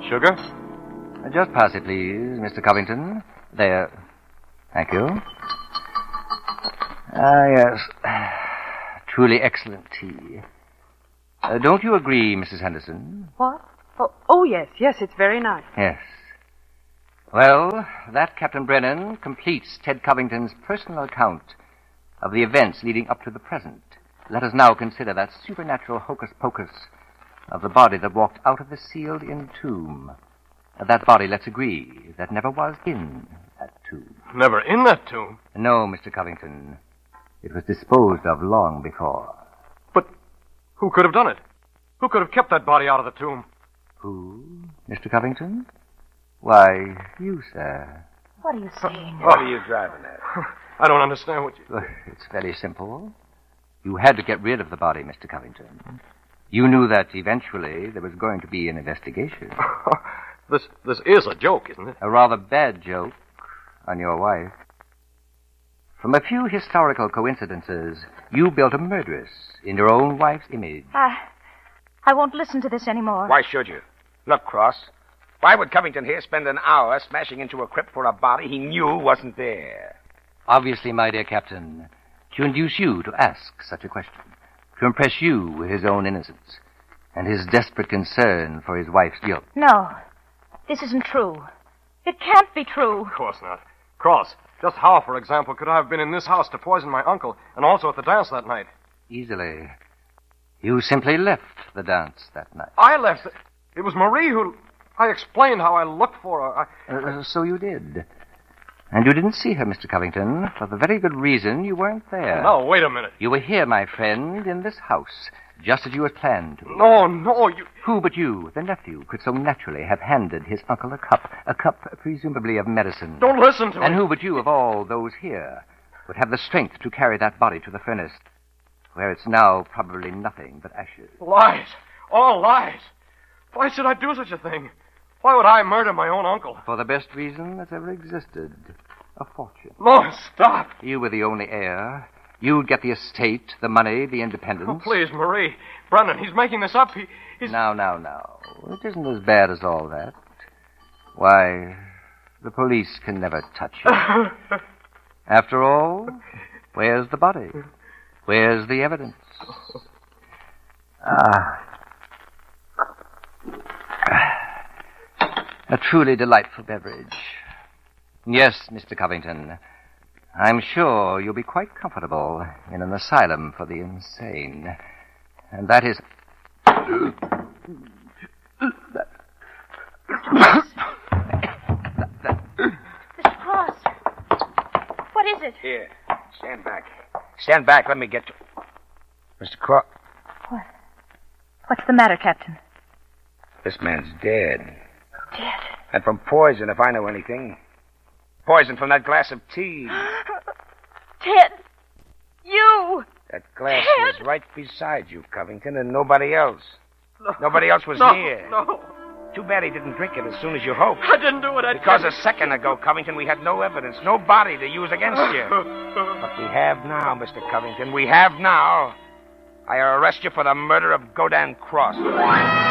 Sugar? Just pass it, please, Mr. Covington. There. Thank you. Ah, yes. Truly excellent tea. Don't you agree, Mrs. Henderson? What? Oh, yes. Yes, it's very nice. Yes. Well, that, Captain Brennan, completes Ted Covington's personal account of the events leading up to the present. Let us now consider that supernatural hocus-pocus of the body that walked out of the sealed-in tomb. That body, let's agree, that never was in that tomb. Never in that tomb? No, Mr. Covington. It was disposed of long before. But who could have done it? Who could have kept that body out of the tomb? Who, Mr. Covington? Why, you, sir. What are you saying? What are you driving at? I don't understand what you... It's very simple. You had to get rid of the body, Mr. Covington. You knew that eventually there was going to be an investigation. This is a joke, isn't it? A rather bad joke on your wife. From a few historical coincidences, you built a murderess in your own wife's image. I won't listen to this anymore. Why should you? Look, Cross. Why would Covington here spend an hour smashing into a crypt for a body he knew wasn't there? Obviously, my dear Captain, to induce you to ask such a question, to impress you with his own innocence and his desperate concern for his wife's guilt. No, this isn't true. It can't be true. Of course not. Cross, just how, for example, could I have been in this house to poison my uncle and also at the dance that night? Easily. You simply left the dance that night. I left. It was Marie who... I explained how I looked for her. So you did. And you didn't see her, Mr. Covington, for the very good reason you weren't there. No, wait a minute. You were here, my friend, in this house, just as you had planned to. No, you... Who but you, the nephew, could so naturally have handed his uncle a cup presumably of medicine? Don't listen to me. And who but you, of all those here, would have the strength to carry that body to the furnace, where it's now probably nothing but ashes? Lies. All lies. Why should I do such a thing? Why would I murder my own uncle? For the best reason that's ever existed. A fortune. No, stop. You were the only heir. You'd get the estate, the money, the independence. Oh, please, Marie. Brennan, he's making this up. He's... Now. It isn't as bad as all that. Why, the police can never touch you. After all, where's the body? Where's the evidence? A truly delightful beverage. Yes, Mr. Covington. I'm sure you'll be quite comfortable in an asylum for the insane. And that is... Mr. Cross. What is it? Here, stand back. Stand back, let me get you. Mr. Cross. What? What's the matter, Captain? This man's dead. Dead? And from poison, if I know anything. Poison from that glass of tea. Ted! You! That glass Ted! was right beside you, Covington, and nobody else. No. Nobody else was No, near. No. Too bad he didn't drink it as soon as you hoped. I didn't do it. Because a second ago, Covington, we had no evidence, no body to use against you. But we have now, Mr. Covington. We have now. I arrest you for the murder of Godin Cross.